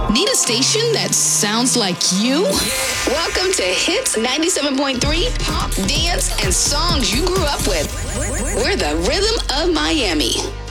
Need a station that sounds like you? Welcome to Hits 97.3, pop, dance, and songs you grew up with. We're the rhythm of Miami.